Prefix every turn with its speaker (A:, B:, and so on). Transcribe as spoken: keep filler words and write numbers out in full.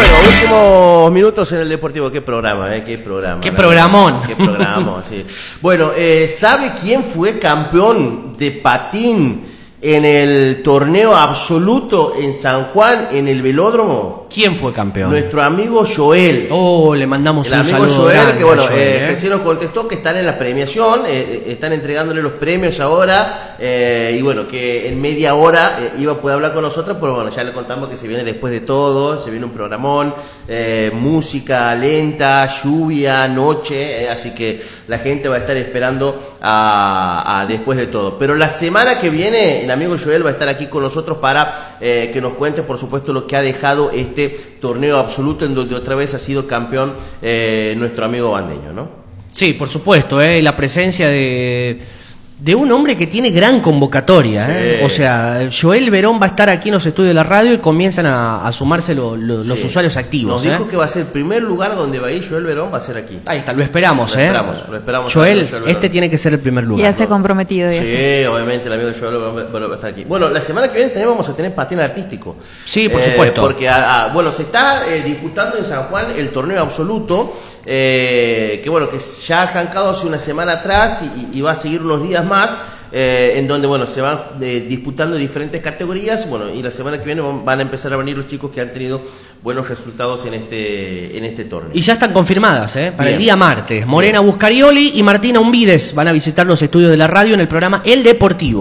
A: Bueno, últimos minutos en el Deportivo. Qué programa, ¿eh? Qué programa.
B: Qué programón.
A: Qué programón, sí. Bueno, eh, ¿sabe quién fue campeón de patín en el torneo absoluto en San Juan, en el velódromo?
B: ¿Quién fue campeón?
A: Nuestro amigo Joel.
B: Oh, le mandamos
A: el
B: un
A: amigo
B: saludo
A: Joel,
B: grande
A: que bueno,
B: a Joel,
A: eh,
B: ¿eh?
A: recién nos contestó que están en la premiación, eh, están entregándole los premios ahora, eh, y bueno, que en media hora eh, iba a poder hablar con nosotros, pero bueno, ya le contamos que se viene después de todo, se viene un programón, eh, música lenta, lluvia, noche, eh, así que la gente va a estar esperando a, a después de todo. Pero la semana que viene, el amigo Joel va a estar aquí con nosotros para eh, que nos cuente, por supuesto, lo que ha dejado este torneo absoluto en donde otra vez ha sido campeón eh, nuestro amigo Bandeño, ¿no?
B: Sí, por supuesto, ¿eh? La presencia de, de un hombre que tiene gran convocatoria, ¿eh?
A: Sí.
B: O sea, Joel Verón va a estar aquí en los estudios de la radio y comienzan a, a sumarse lo, lo,
A: Sí.
B: los usuarios activos.
A: Nos dijo
B: ¿eh?
A: que va a ser el primer lugar donde va a ir Joel Verón, va a ser aquí.
B: Ahí está, lo esperamos,
A: Lo
B: ¿eh?
A: esperamos, lo esperamos.
B: Joel,
A: Joel
B: este
A: Verón.
B: tiene que ser el primer lugar.
C: Ya se ha comprometido. Ya.
A: Sí, obviamente el amigo Joel Verón va a estar aquí. Bueno, la semana que viene también vamos a tener patín artístico.
B: Sí, por
A: Eh,
B: supuesto.
A: Porque, a, a, bueno, se está eh, disputando en San Juan el torneo absoluto, eh, que bueno, que ya ha arrancado hace una semana atrás y, y va a seguir unos días más. Eh, en donde bueno se van eh, disputando diferentes categorías, bueno, y la semana que viene van a empezar a venir los chicos que han tenido buenos resultados en este en este torneo.
B: Y ya están confirmadas, ¿eh? Para
A: Bien.
B: el día martes. Morena
A: Bien.
B: Buscarioli y Martina Umbides van a visitar los estudios de la radio en el programa El Deportivo.